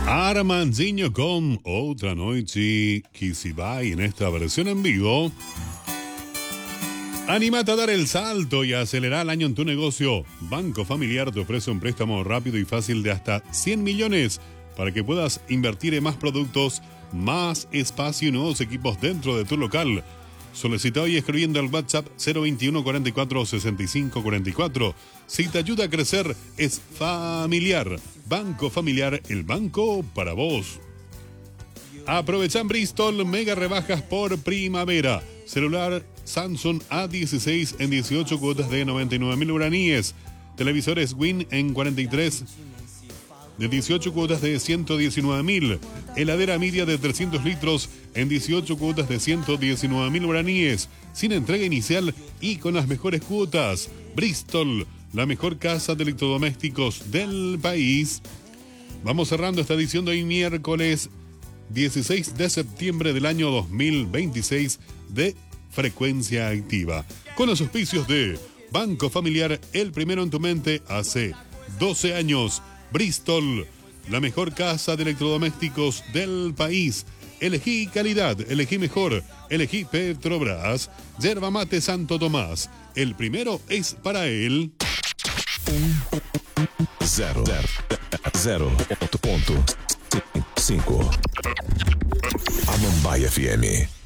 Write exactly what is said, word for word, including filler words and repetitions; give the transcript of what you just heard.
Armandinho con Outra Noite que se va en esta versión en vivo. Anímate a dar el salto y a acelerar el año en tu negocio. Banco Familiar te ofrece un préstamo rápido y fácil de hasta cien millones para que puedas invertir en más productos, más espacio y nuevos equipos dentro de tu local. Solicita hoy escribiendo al WhatsApp cero veintiuno cuarenta y cuatro sesenta y cinco cuarenta y cuatro. Si te ayuda a crecer, es Familiar. Banco Familiar, el banco para vos. Aprovecha en Bristol mega rebajas por primavera. Celular Samsung A dieciséis en dieciocho cuotas de noventa y nueve mil guaraníes. Televisores Win en cuarenta y tres de dieciocho cuotas de ciento diecinueve mil. Heladera media de trescientos litros en dieciocho cuotas de ciento diecinueve mil guaraníes. Sin entrega inicial y con las mejores cuotas. Bristol, la mejor casa de electrodomésticos del país. Vamos cerrando esta edición de hoy miércoles dieciséis de septiembre del año dos mil veintiséis de Frecuencia Activa. Con los auspicios de Banco Familiar, el primero en tu mente hace doce años. Bristol, la mejor casa de electrodomésticos del país. Elegí calidad, elegí mejor, elegí Petrobras. Yerba Mate Santo Tomás, el primero es para él. Zero, zero, ponto, cinco. Amambai F M.